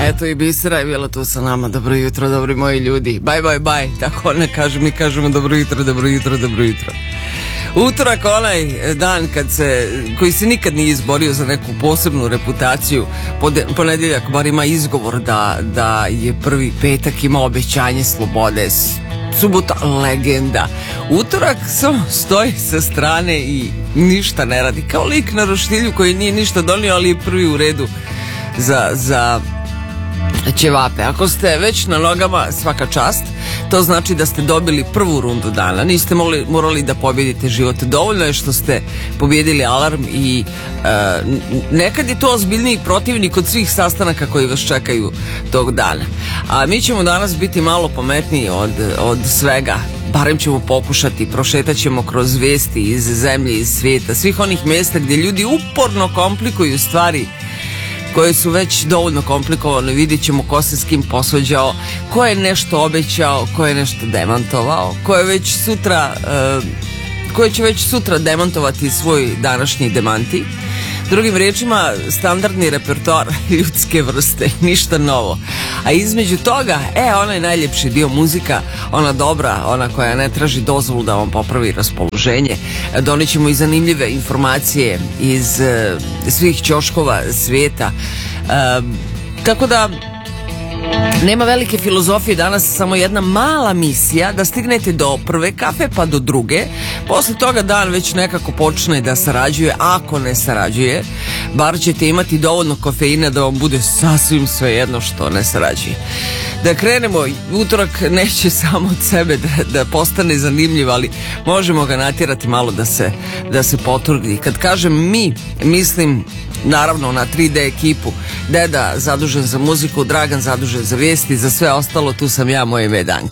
Eto i Bisera je bila tu sa nama. Dobro jutro, dobri moji ljudi. Bye, bye, bye. Tako ona kaže, mi kažemo dobro jutro, dobro jutro, dobro jutro. Utorak, onaj dan koji se nikad nije izborio za neku posebnu reputaciju. Ponedjeljak bar ima izgovor da je prvi petak, ima obećanje slobode. Subota legenda. Utorak samo stoji sa strane i ništa ne radi. Kao lik na roštilju koji nije ništa donio, ali je prvi u redu za ćevape. Ako ste već na nogama, svaka čast. To znači da ste dobili prvu rundu dana. Niste morali da pobjedite život. Dovoljno je što ste pobjedili alarm i nekad je to ozbiljniji protivnik od svih sastanaka koji vas čekaju tog dana. A mi ćemo danas biti malo pametniji od svega. Barem ćemo pokušati, prošetat ćemo kroz vesti iz zemlje, iz svijeta, svih onih mjesta gdje ljudi uporno komplikuju stvari koje su već dovoljno komplikovane. Vidjet ćemo ko se s kim posvađao, ko je nešto obećao, ko je nešto demantovao, ko će već sutra demantovati svoj današnji demanti. Drugim riječima, standardni repertoar ljudske vrste, ništa novo. A između toga, onaj najljepši dio, muzika, ona dobra, ona koja ne traži dozvolu da vam popravi raspoloženje. Donijet ćemo i zanimljive informacije iz svih ćoškova svijeta. Tako da nema velike filozofije danas, samo jedna mala misija da stignete do prve kafe pa do druge. Posle toga dan već nekako počne da sarađuje. Ako ne sarađuje, bar ćete imati dovoljno kofeina da vam bude sasvim svejedno što ne sarađuje. Da krenemo, utorak neće samo od sebe da postane zanimljiv, ali možemo ga natjerati malo da se potrudi. Kad kažem mi, mislim naravno na 3D ekipu. Deda zadužen za muziku, Dragan zadužen za vijesti, za sve ostalo tu sam ja, moje ime je Danka.